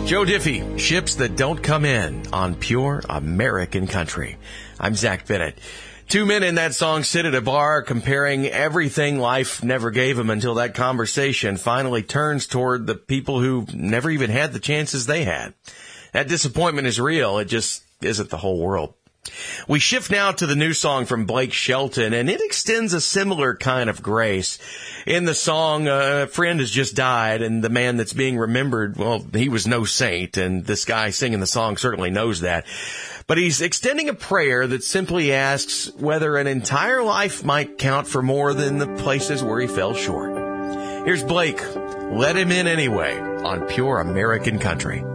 Joe Diffie, Ships That Don't Come In on Pure American Country. I'm Zach Bennett. Two men in that song sit at a bar comparing everything life never gave them until that conversation finally turns toward the people who never even had the chances they had. That disappointment is real. It just isn't the whole world. We shift now to the new song from Blake Shelton, and it extends a similar kind of grace. In the song, a friend has just died, and the man that's being remembered, well, he was no saint, and this guy singing the song certainly knows that. But he's extending a prayer that simply asks whether an entire life might count for more than the places where he fell short. Here's Blake, Let Him In Anyway, on Pure American Country.